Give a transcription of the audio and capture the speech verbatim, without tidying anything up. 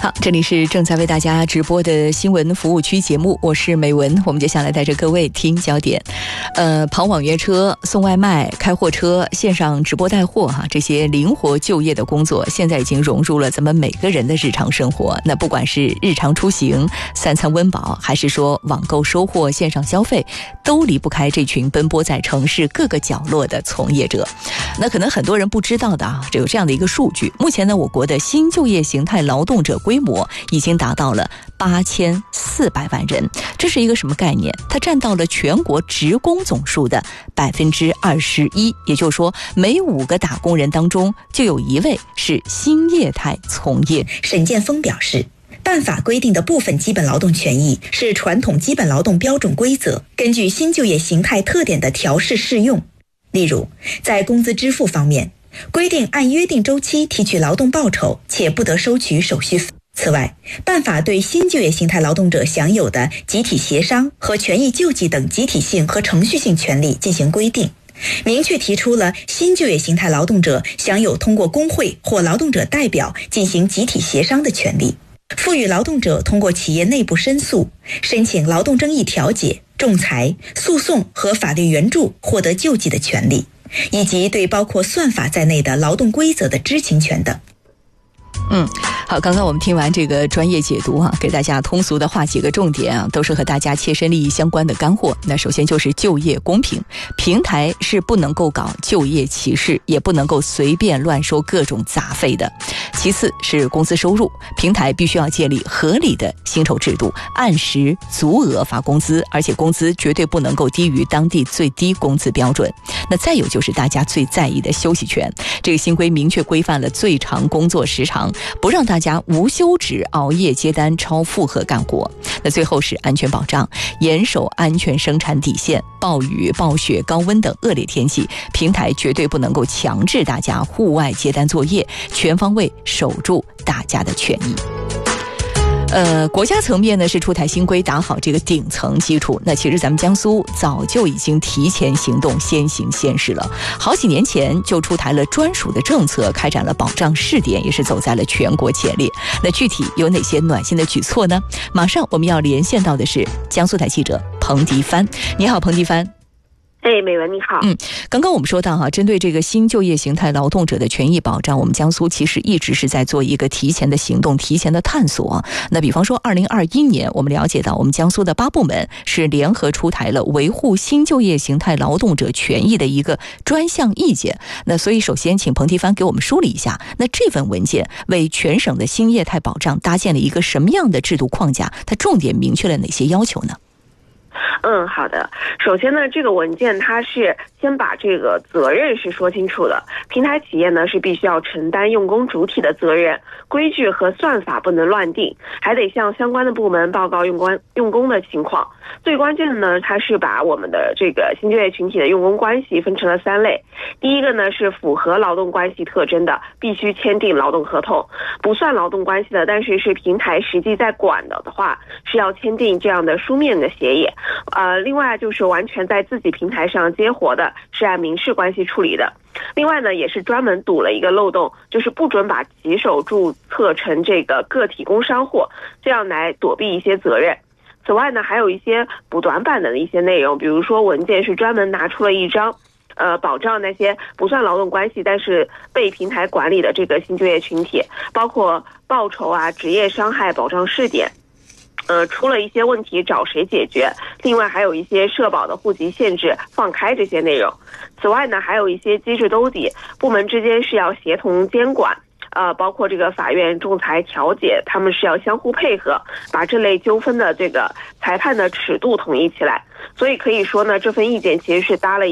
好，这里是正在为大家直播的新闻服务区节目，我是美文。我们接下来带着各位听焦点。呃，跑网约车、送外卖、开货车、线上直播带货哈，这些灵活就业的工作，现在已经融入了咱们每个人的日常生活。那不管是日常出行、三餐温饱，还是说网购收货、线上消费，都离不开这群奔波在城市各个角落的从业者。那可能很多人不知道的啊，这有这样的一个数据。目前呢，我国的新就业形态劳动者规模已经达到了八千四百万人，这是一个什么概念？它占到了全国职工总数的百分之二十一，也就是说，每五个打工人当中就有一位是新业态从业。 沈建峰表示，办法规定的部分基本劳动权益是传统基本劳动标准规则根据新就业形态特点的调试适用。例如，在工资支付方面，规定按约定周期提取劳动报酬，且不得收取手续费。此外，办法对新就业形态劳动者享有的集体协商和权益救济等集体性和程序性权利进行规定，明确提出了新就业形态劳动者享有通过工会或劳动者代表进行集体协商的权利，赋予劳动者通过企业内部申诉、申请劳动争议调解、仲裁、诉讼和法律援助获得救济的权利，以及对包括算法在内的劳动规则的知情权等。 嗯，好，刚刚我们听完这个专业解读啊，给大家通俗的话几个重点啊，都是和大家切身利益相关的干货。那首先就是就业公平，平台是不能够搞就业歧视，也不能够随便乱收各种杂费的。其次是工资收入，平台必须要建立合理的薪酬制度，按时足额发工资，而且工资绝对不能够低于当地最低工资标准。那再有就是大家最在意的休息权，这个新规明确规范了最长工作时长，不让大家无休止熬夜接单、超负荷干活。那最后是安全保障，严守安全生产底线，暴雨、暴雪、高温等恶劣天气，平台绝对不能够强制大家户外接单作业，全方位守住大家的权益。呃，国家层面呢是出台新规，打好这个顶层基础。那其实咱们江苏早就已经提前行动，先行先试了。好几年前就出台了专属的政策，开展了保障试点，也是走在了全国前列。那具体有哪些暖心的举措呢？马上我们要连线到的是江苏台记者彭迪帆。你好，彭迪帆。 哎，美文你好。 嗯，刚刚我们说到哈，针对这个新就业形态劳动者的权益保障，我们江苏其实一直是在做一个提前的行动、提前的探索。那比方说，二零二一年，我们了解到，我们江苏的八部门是联合出台了维护新就业形态劳动者权益的一个专项意见。那所以，首先请彭迪帆给我们梳理一下，那这份文件为全省的新业态保障搭建了一个什么样的制度框架？它重点明确了哪些要求呢？ 嗯，好的。首先呢，这个文件它是先把这个责任是说清楚的，平台企业呢是必须要承担用工主体的责任，规矩和算法不能乱定，还得向相关的部门报告用工用工的情况。最关键的呢，它是把我们的这个新就业群体的用工关系分成了三类。第一个呢是符合劳动关系特征的，必须签订劳动合同；不算劳动关系的，但是是平台实际在管的的话，是要签订这样的书面的协议。呃，另外就是完全在自己平台上接活的，是按民事关系处理的。另外呢，也是专门堵了一个漏洞，就是不准把骑手注册成这个个体工商户，这样来躲避一些责任。此外呢，还有一些补短板的一些内容，比如说文件是专门拿出了一张呃，保障那些不算劳动关系但是被平台管理的这个新就业群体，包括报酬啊、职业伤害保障试点，呃，出了一些问题找谁解决。另外还有一些社保的户籍限制放开这些内容。此外呢，还有一些机制兜底，部门之间是要协同监管。呃，包括这个法院仲裁调解，他们是要相互配合，把这类纠纷的这个裁判的尺度统一起来。所以可以说呢，这份意见其实是搭了